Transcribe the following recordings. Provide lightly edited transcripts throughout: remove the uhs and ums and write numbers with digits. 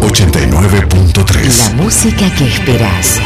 89.3. La música que esperás.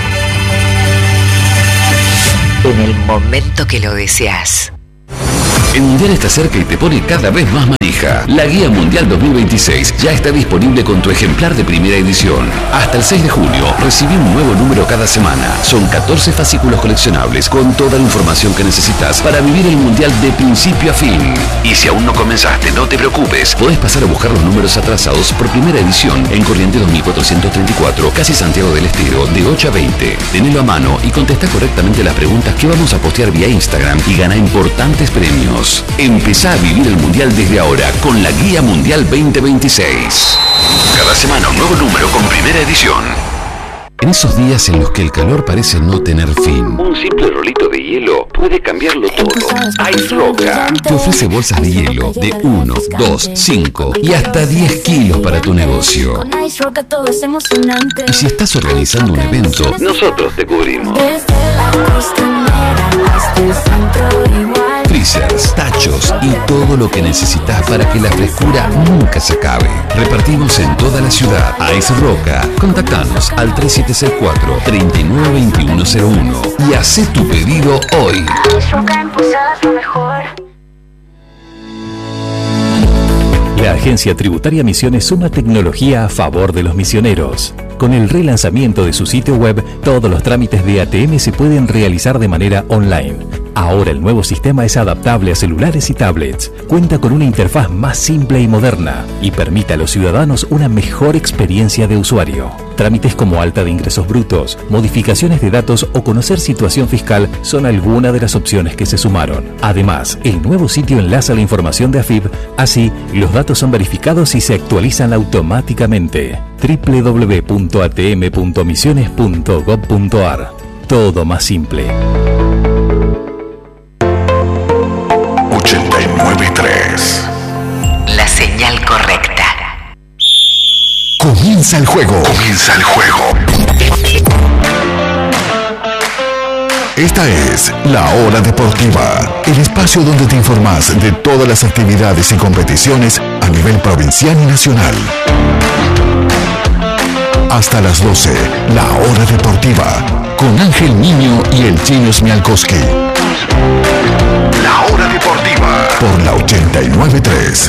En el momento que lo deseas. El Mundial está cerca y te pone cada vez más manija. La Guía Mundial 2026 ya está disponible con tu ejemplar de primera edición. Hasta el 6 de junio, recibí un nuevo número cada semana. Son 14 fascículos coleccionables con toda la información que necesitas para vivir el Mundial de principio a fin. Y si aún no comenzaste, no te preocupes. Podés pasar a buscar los números atrasados por primera edición en Corrientes 2434, casi Santiago del Estero, de 8 a 20. Tenelo a mano y contesta correctamente las preguntas que vamos a postear vía Instagram y gana importantes premios. Empezá a vivir el Mundial desde ahora con la Guía Mundial 2026. Cada semana un nuevo número con primera edición. En esos días en los que el calor parece no tener fin, un simple rolito de hielo puede cambiarlo todo. Ice Roca te ofrece bolsas de hielo de 1, 2, 5 y hasta 10 kilos para tu negocio. Y si estás organizando un evento, nosotros te cubrimos. Freezers, tachos y todo lo que necesitas para que la frescura nunca se acabe. Repartimos en toda la ciudad. Ice Roca. Contactanos al 3764-392101 y haz tu pedido hoy. La Agencia Tributaria Misiones suma tecnología a favor de los misioneros. Con el relanzamiento de su sitio web, todos los trámites de ATM se pueden realizar de manera online. Ahora el nuevo sistema es adaptable a celulares y tablets, cuenta con una interfaz más simple y moderna y permite a los ciudadanos una mejor experiencia de usuario. Trámites como alta de ingresos brutos, modificaciones de datos o conocer situación fiscal son algunas de las opciones que se sumaron. Además, el nuevo sitio enlaza la información de AFIP, así los datos son verificados y se actualizan automáticamente. www.atm.misiones.gov.ar. Todo más simple. 89.3. La señal correcta. Comienza el juego. Comienza el juego. Esta es La Hora Deportiva, el espacio donde te informas de todas las actividades y competiciones a nivel provincial y nacional. Hasta las 12, La Hora Deportiva, con Ángel Niño y el Chino Smialkowski. La Hora Deportiva, por la 89.3.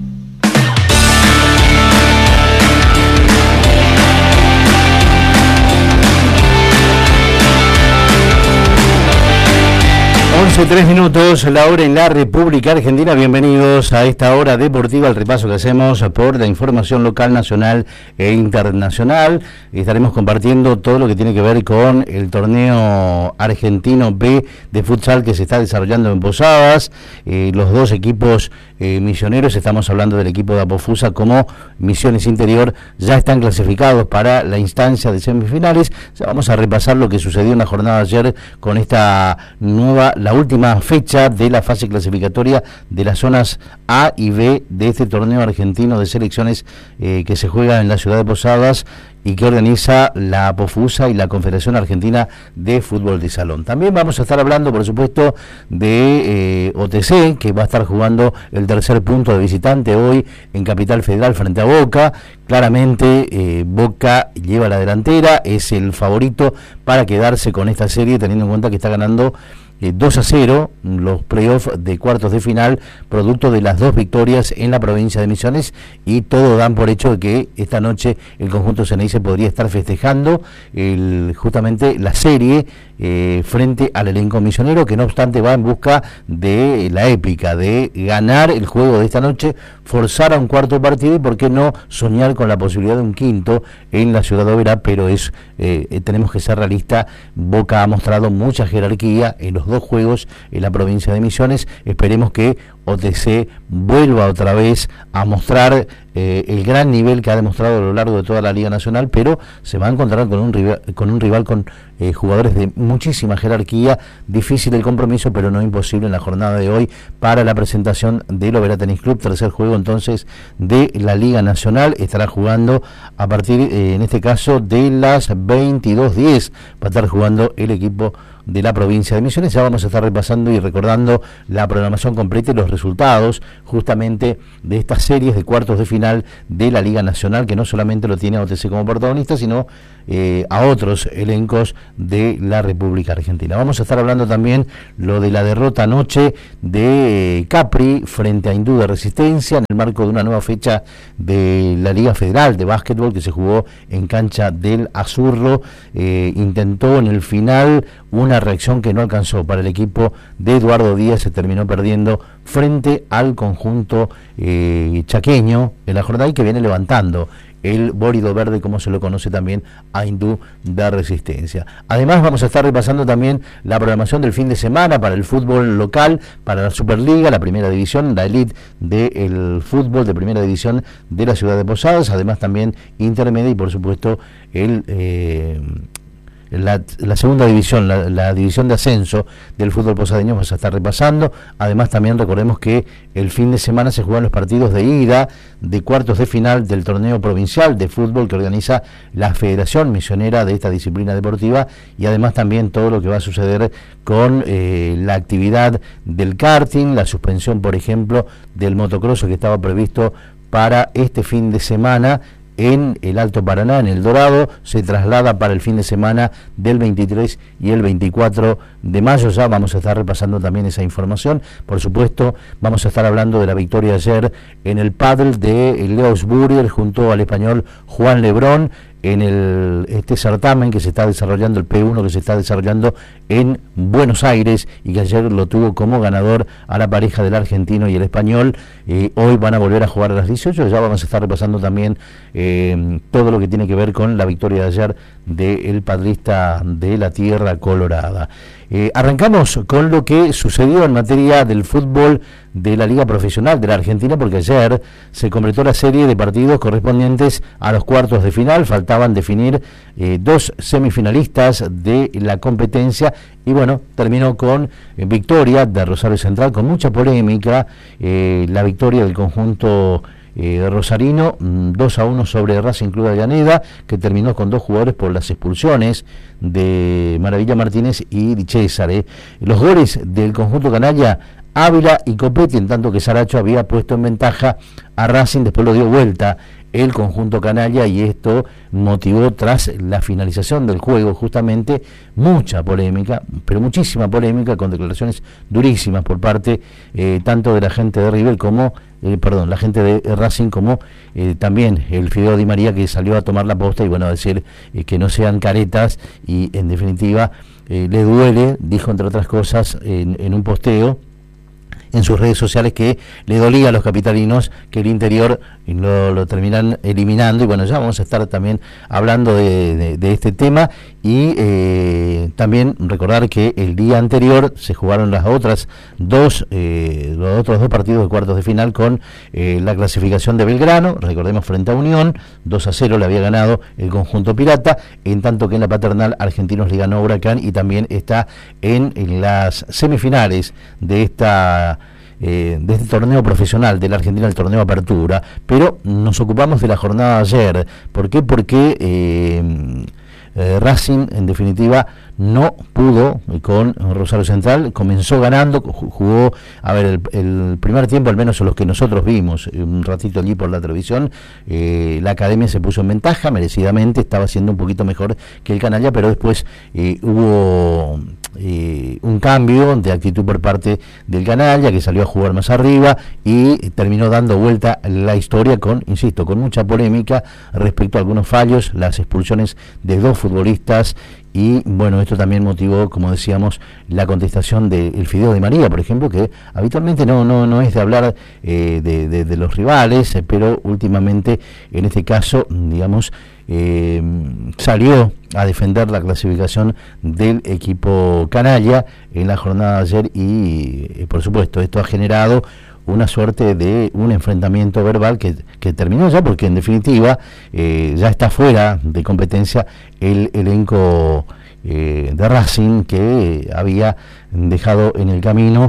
Tres minutos, la hora en la República Argentina. Bienvenidos a esta hora deportiva, el repaso que hacemos por la información local, nacional e internacional. Estaremos compartiendo todo lo que tiene que ver con el torneo argentino B de futsal que se está desarrollando en Posadas. Los dos equipos misioneros, estamos hablando del equipo de Apofusa como Misiones Interior, ya están clasificados para la instancia de semifinales. Ya vamos a repasar lo que sucedió en la jornada de ayer con esta nueva, la última fecha de la fase clasificatoria de las zonas A y B de este torneo argentino de selecciones que se juega en la ciudad de Posadas y que organiza la Apofusa y la Confederación Argentina de Fútbol de Salón. También vamos a estar hablando, por supuesto, de OTC, que va a estar jugando el tercer punto de visitante hoy en Capital Federal frente a Boca. Claramente Boca lleva la delantera, es el favorito para quedarse con esta serie, teniendo en cuenta que está ganando 2-0 los playoffs de cuartos de final, producto de las dos victorias en la provincia de Misiones, y todo dan por hecho de que esta noche el conjunto Ceneice podría estar festejando justamente la serie frente al elenco misionero, que no obstante va en busca de la épica, de ganar el juego de esta noche, forzar a un cuarto partido y por qué no soñar con la posibilidad de un quinto en la ciudad de Oberá, pero tenemos que ser realistas. Boca ha mostrado mucha jerarquía en los dos juegos en la provincia de Misiones. Esperemos que OTC vuelva otra vez a mostrar el gran nivel que ha demostrado a lo largo de toda la Liga Nacional, pero se va a encontrar con un rival con jugadores de muchísima jerarquía. Difícil el compromiso, pero no imposible en la jornada de hoy para la presentación del Oberá Tenis Club, tercer juego entonces de la Liga Nacional. Estará jugando a partir, en este caso, de las 22:10, va a estar jugando el equipo de la provincia de Misiones. Ya vamos a estar repasando y recordando la programación completa y los resultados justamente de estas series de cuartos de final de la Liga Nacional, que no solamente lo tiene a OTC como protagonista, sino a otros elencos de la República Argentina. Vamos a estar hablando también lo de la derrota anoche de Capri frente a Hindú de Resistencia en el marco de una nueva fecha de la Liga Federal de Básquetbol que se jugó en cancha del Azurro. Intentó en el final una reacción que no alcanzó para el equipo de Eduardo Díaz, se terminó perdiendo frente al conjunto chaqueño en la jornada y que viene levantando el bólido verde, como se lo conoce también a Hindú de Resistencia. Además vamos a estar repasando también la programación del fin de semana para el fútbol local, para la Superliga, la primera división, la elite del fútbol de primera división de la ciudad de Posadas, además también intermedia y por supuesto la segunda división, la división de ascenso del fútbol posadeño vamos a estar repasando. Además también recordemos que el fin de semana se juegan los partidos de ida de cuartos de final del torneo provincial de fútbol que organiza la Federación Misionera de esta disciplina deportiva, y además también todo lo que va a suceder con la actividad del karting, la suspensión por ejemplo del motocross que estaba previsto para este fin de semana en el Alto Paraná, en El Dorado, se traslada para el fin de semana del 23 y el 24 de mayo. Ya vamos a estar repasando también esa información. Por supuesto, vamos a estar hablando de la victoria ayer en el pádel de Leos Burier junto al español Juan Lebrón en este certamen que se está desarrollando, el P1 que se está desarrollando en Buenos Aires y que ayer lo tuvo como ganador a la pareja del argentino y el español. Hoy van a volver a jugar a las 18, ya vamos a estar repasando también todo lo que tiene que ver con la victoria de ayer del padrista de la Tierra Colorada. Arrancamos con lo que sucedió en materia del fútbol de la Liga Profesional de la Argentina, porque ayer se completó la serie de partidos correspondientes a los cuartos de final. Faltaban definir dos semifinalistas de la competencia y bueno, terminó con victoria de Rosario Central, con mucha polémica, la victoria del conjunto rosarino 2-1 sobre Racing Club de Avellaneda, que terminó con dos jugadores por las expulsiones de Maravilla Martínez y Di César. Los goles del conjunto canalla, Ávila y Copetti, en tanto que Saracho había puesto en ventaja a Racing, después lo dio vuelta el conjunto canalla y esto motivó, tras la finalización del juego justamente, mucha polémica, pero muchísima polémica, con declaraciones durísimas por parte tanto de la gente de River como la gente de Racing, como también el Fideo Di María, que salió a tomar la posta y bueno, a decir que no sean caretas y en definitiva le duele, dijo entre otras cosas en un posteo en sus redes sociales, que le dolía a los capitalinos que el Interior lo terminan eliminando. Y bueno, ya vamos a estar también hablando de este tema y también recordar que el día anterior se jugaron los otros dos partidos de cuartos de final con la clasificación de Belgrano, recordemos, frente a Unión, 2-0 le había ganado el conjunto pirata, en tanto que en la Paternal Argentinos le ganó Huracán y también está en las semifinales de este torneo profesional de la Argentina, el torneo Apertura. Pero nos ocupamos de la jornada de ayer. ¿Por qué? Porque Racing en definitiva no pudo con Rosario Central, comenzó ganando, jugó, el primer tiempo, al menos los que nosotros vimos un ratito allí por la televisión, la Academia se puso en ventaja merecidamente, estaba siendo un poquito mejor que el canalla, pero después hubo un cambio de actitud por parte del canalla, que salió a jugar más arriba y terminó dando vuelta la historia con mucha polémica respecto a algunos fallos, las expulsiones de dos futbolistas. Y bueno, esto también motivó, como decíamos, la contestación del Fideo Di María, por ejemplo, que habitualmente no es de hablar de los rivales, pero últimamente, en este caso, digamos, salió a defender la clasificación del equipo canalla en la jornada de ayer y por supuesto, esto ha generado una suerte de un enfrentamiento verbal que terminó ya, porque en definitiva ya está fuera de competencia el elenco de Racing, que había dejado en el camino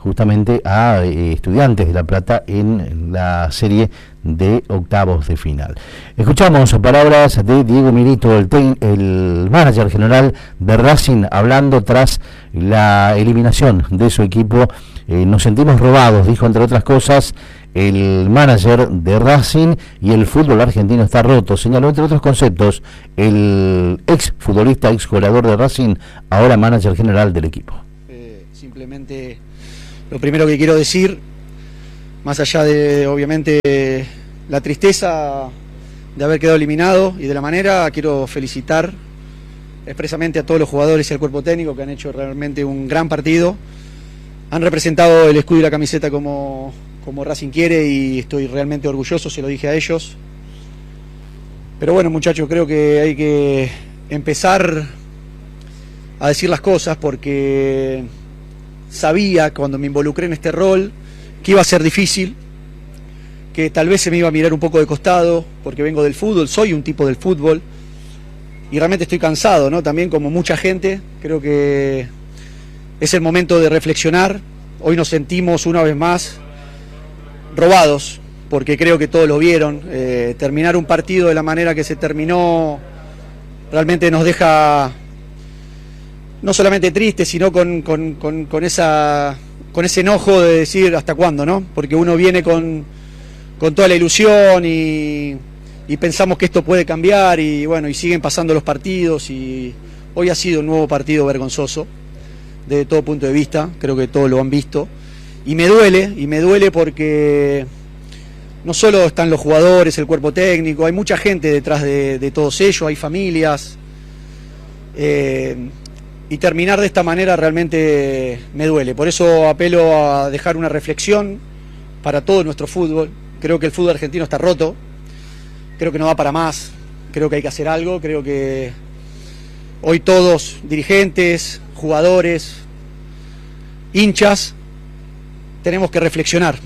justamente a Estudiantes de La Plata en la serie de octavos de final. Escuchamos palabras de Diego Milito, el manager general de Racing, hablando tras la eliminación de su equipo. Nos sentimos robados, dijo, entre otras cosas, el manager de Racing, y el fútbol argentino está roto. Señaló, entre otros conceptos, el ex futbolista, ex jugador de Racing, ahora manager general del equipo. Simplemente lo primero que quiero decir, más allá de obviamente la tristeza de haber quedado eliminado y de la manera, quiero felicitar expresamente a todos los jugadores y al cuerpo técnico que han hecho realmente un gran partido. Han representado el escudo y la camiseta como Racing quiere, y estoy realmente orgulloso, se lo dije a ellos. Pero bueno, muchachos, creo que hay que empezar a decir las cosas, porque sabía cuando me involucré en este rol que iba a ser difícil, que tal vez se me iba a mirar un poco de costado, porque vengo del fútbol, soy un tipo del fútbol, y realmente estoy cansado, ¿no? También, como mucha gente, creo que es el momento de reflexionar. Hoy nos sentimos una vez más robados, porque creo que todos lo vieron. Terminar un partido de la manera que se terminó realmente nos deja no solamente tristes, sino con ese enojo de decir hasta cuándo, ¿no? Porque uno viene con toda la ilusión y pensamos que esto puede cambiar, y bueno, y siguen pasando los partidos, y hoy ha sido un nuevo partido vergonzoso desde todo punto de vista. Creo que todos lo han visto, y me duele porque no solo están los jugadores, el cuerpo técnico, hay mucha gente detrás de todos ellos, hay familias, y terminar de esta manera realmente me duele. Por eso apelo a dejar una reflexión para todo nuestro fútbol. Creo que el fútbol argentino está roto, creo que no va para más, creo que hay que hacer algo. Creo que hoy todos, dirigentes, jugadores, hinchas, tenemos que reflexionar.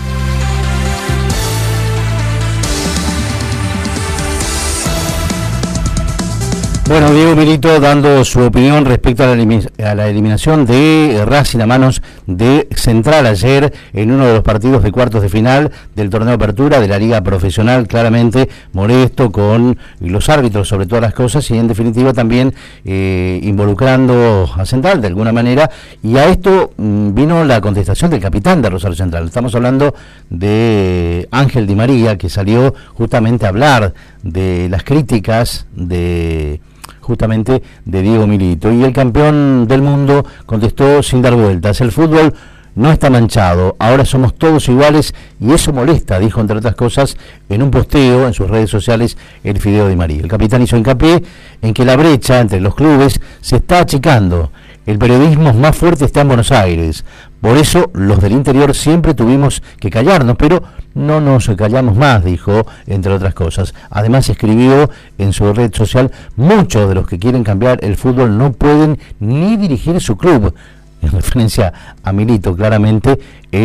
Bueno, Diego Milito dando su opinión respecto a la eliminación de Racing a manos de Central ayer en uno de los partidos de cuartos de final del torneo de apertura de la Liga Profesional. Claramente molesto con los árbitros sobre todas las cosas, y en definitiva también involucrando a Central de alguna manera. Y a esto vino la contestación del capitán de Rosario Central. Estamos hablando de Ángel Di María, que salió justamente a hablar de las críticas justamente de Diego Milito, y el campeón del mundo contestó sin dar vueltas: el fútbol no está manchado, ahora somos todos iguales, y eso molesta, dijo entre otras cosas en un posteo en sus redes sociales el Fideo Di María. El capitán hizo hincapié en que la brecha entre los clubes se está achicando, el periodismo más fuerte está en Buenos Aires, por eso los del interior siempre tuvimos que callarnos, pero no nos callamos más, dijo, entre otras cosas. Además escribió en su red social: muchos de los que quieren cambiar el fútbol no pueden ni dirigir su club, en referencia a Milito, claramente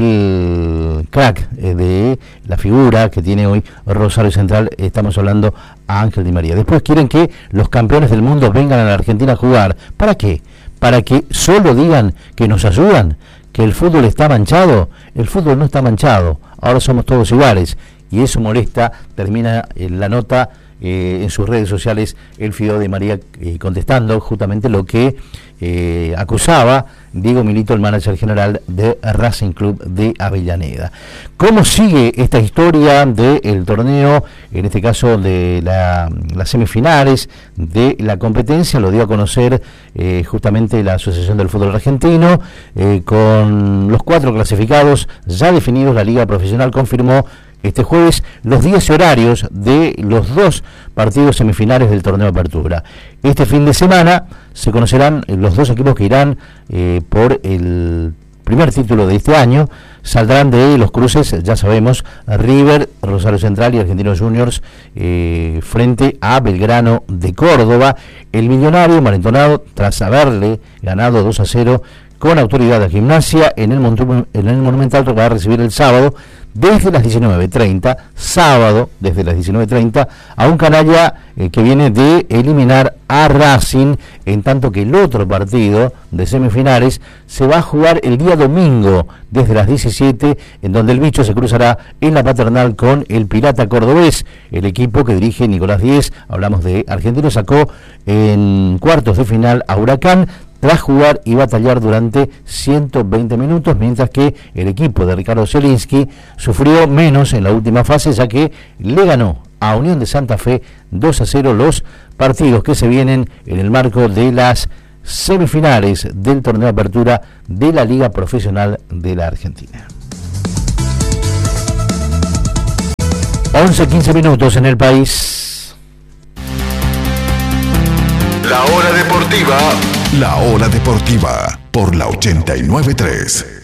el crack de la figura que tiene hoy Rosario Central. Estamos hablando a Ángel Di María. Después quieren que los campeones del mundo vengan a la Argentina a jugar. ¿Para qué? ¿Para que solo digan que nos ayudan? ¿Que el fútbol está manchado? El fútbol no está manchado, ahora somos todos iguales, y eso molesta. Termina la nota en sus redes sociales el Fideo Di María contestando justamente lo que acusaba Diego Milito, el manager general de Racing Club de Avellaneda. ¿Cómo sigue esta historia del torneo, en este caso de las semifinales de la competencia? Lo dio a conocer justamente la Asociación del Fútbol Argentino, con los 4 clasificados ya definidos. La Liga Profesional confirmó este jueves los días y horarios de los 2 partidos semifinales del torneo de apertura. Este fin de semana se conocerán los 2 equipos que irán por el primer título de este año. Saldrán de los cruces, ya sabemos, River, Rosario Central y Argentinos Juniors frente a Belgrano de Córdoba. El millonario marentonado, tras haberle ganado 2-0 con autoridad a Gimnasia en el Monumental, va a recibir el sábado desde las 19:30, a un canalla que viene de eliminar a Racing en tanto que el otro partido de semifinales se va a jugar el día domingo desde las 17, en donde el bicho se cruzará en la Paternal con el Pirata Cordobés, el equipo que dirige Nicolás Díez. Hablamos de Argentino, sacó en cuartos de final a Huracán tras jugar y batallar durante 120 minutos, mientras que el equipo de Ricardo Zielinski sufrió menos en la última fase, ya que le ganó a Unión de Santa Fe 2-0 los partidos que se vienen en el marco de las semifinales del torneo de apertura de la Liga Profesional de la Argentina. 11:15 minutos en el país. La hora deportiva por la 89.3.